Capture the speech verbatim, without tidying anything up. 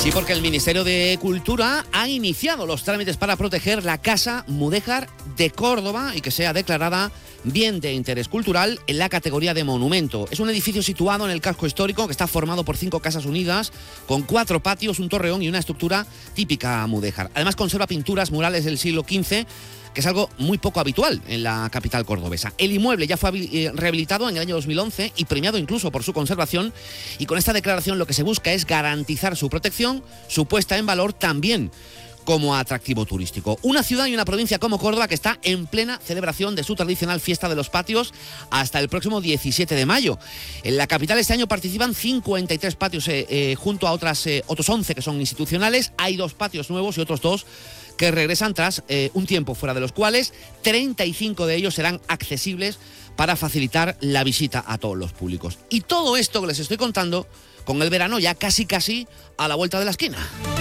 Sí, porque el Ministerio de Cultura ha iniciado los trámites para proteger la Casa Mudéjar de Córdoba y que sea declarada bien de interés cultural en la categoría de monumento. Es un edificio situado en el casco histórico que está formado por cinco casas unidas, con cuatro patios, un torreón y una estructura típica mudéjar. Además conserva pinturas murales del siglo quince, que es algo muy poco habitual en la capital cordobesa. El inmueble ya fue rehabilitado en el año dos mil once y premiado incluso por su conservación, y con esta declaración lo que se busca es garantizar su protección, su puesta en valor también como atractivo turístico. Una ciudad y una provincia como Córdoba que está en plena celebración de su tradicional fiesta de los patios hasta el próximo diecisiete de mayo. En la capital este año participan cincuenta y tres patios eh, eh, junto a otras, eh, otros once que son institucionales. Hay dos patios nuevos y otros dos que regresan tras eh, un tiempo fuera, de los cuales treinta y cinco de ellos serán accesibles para facilitar la visita a todos los públicos. Y todo esto que les estoy contando con el verano ya casi casi a la vuelta de la esquina.